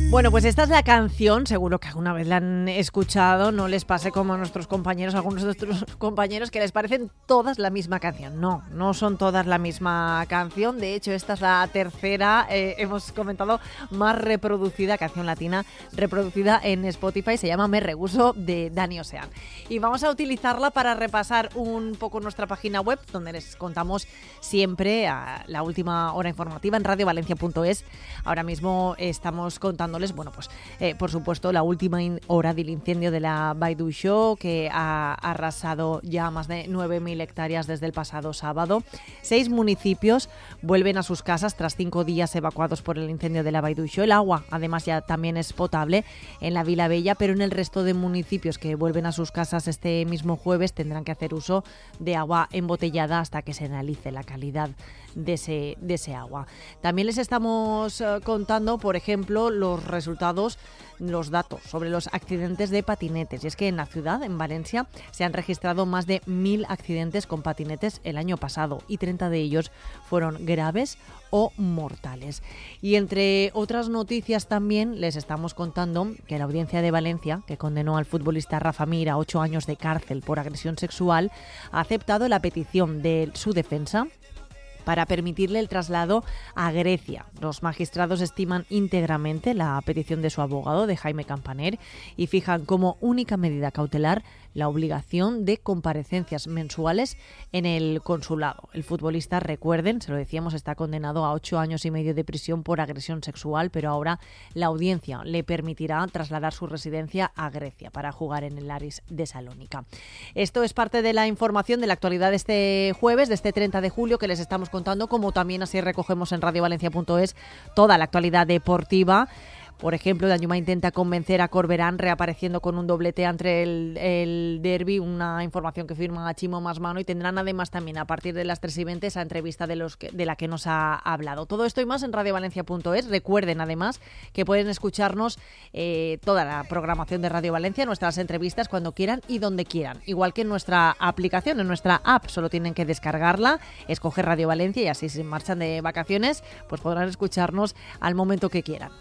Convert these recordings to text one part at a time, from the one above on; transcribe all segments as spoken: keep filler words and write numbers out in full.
Bueno, pues esta es la canción, seguro que alguna vez la han escuchado, no les pase como a nuestros compañeros, a algunos de nuestros compañeros que les parecen todas la misma canción. No, no son todas la misma canción, de hecho esta es la tercera, eh, hemos comentado, más reproducida, canción latina reproducida en Spotify, se llama Me Rehuso de Dani Ocean. Y vamos a utilizarla para repasar un poco nuestra página web, donde les contamos siempre a la última hora informativa en radio valencia punto es. Ahora mismo estamos contando Bueno, pues eh, por supuesto la última in- hora del incendio de la Baidu Show, que ha arrasado ya más de nueve mil hectáreas desde el pasado sábado. Seis municipios vuelven a sus casas tras cinco días evacuados por el incendio de la Baidu Show. El agua además ya también es potable en la Vila Bella, pero en el resto de municipios que vuelven a sus casas este mismo jueves tendrán que hacer uso de agua embotellada hasta que se analice la calidad de ese, de ese agua. También les estamos uh, contando, por ejemplo, los resultados, los datos sobre los accidentes de patinetes. Y es que en la ciudad, en Valencia, se han registrado más de mil accidentes con patinetes el año pasado y treinta de ellos fueron graves o mortales. Y entre otras noticias también les estamos contando que la Audiencia de Valencia, que condenó al futbolista Rafa Mir a ocho años de cárcel por agresión sexual, ha aceptado la petición de su defensa para permitirle el traslado a Grecia. Los magistrados estiman íntegramente la petición de su abogado, de Jaime Campaner, y fijan como única medida cautelar la obligación de comparecencias mensuales en el consulado. El futbolista, recuerden, se lo decíamos, está condenado a ocho años y medio de prisión por agresión sexual, pero ahora la audiencia le permitirá trasladar su residencia a Grecia para jugar en el Aris de Salónica. Esto es parte de la información de la actualidad de este jueves, de este treinta de julio, que les estamos contando, como también así recogemos en radio valencia punto es toda la actualidad deportiva. Por ejemplo, Danjuma intenta convencer a Corberán reapareciendo con un doblete ante el, el derbi, una información que firma a Chimo Masmano, y tendrán además también a partir de las tres y veinte esa entrevista de, los que, de la que nos ha hablado. Todo esto y más en radio valencia punto es. Recuerden además que pueden escucharnos eh, toda la programación de Radio Valencia, nuestras entrevistas cuando quieran y donde quieran. Igual que en nuestra aplicación, en nuestra app, solo tienen que descargarla, escoger Radio Valencia y así si marchan de vacaciones pues podrán escucharnos al momento que quieran.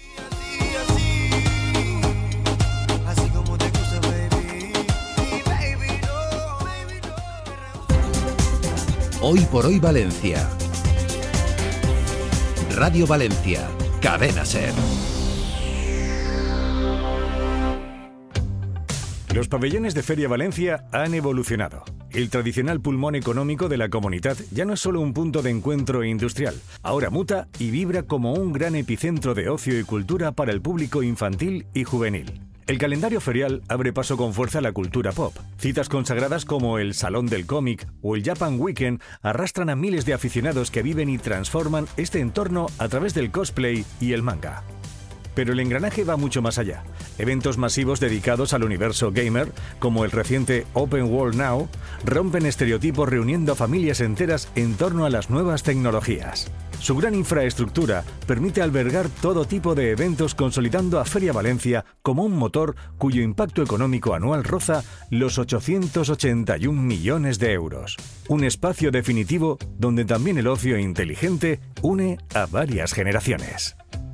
Hoy por hoy Valencia. Radio Valencia, Cadena SER. Los pabellones de Feria Valencia han evolucionado. El tradicional pulmón económico de la comunidad ya no es solo un punto de encuentro industrial. Ahora muta y vibra como un gran epicentro de ocio y cultura para el público infantil y juvenil. El calendario ferial abre paso con fuerza a la cultura pop. Citas consagradas como el Salón del Cómic o el Japan Weekend arrastran a miles de aficionados que viven y transforman este entorno a través del cosplay y el manga. Pero el engranaje va mucho más allá. Eventos masivos dedicados al universo gamer, como el reciente Open World Now, rompen estereotipos reuniendo a familias enteras en torno a las nuevas tecnologías. Su gran infraestructura permite albergar todo tipo de eventos, consolidando a Feria Valencia como un motor cuyo impacto económico anual roza los ochocientos ochenta y un millones de euros. Un espacio definitivo donde también el ocio inteligente une a varias generaciones.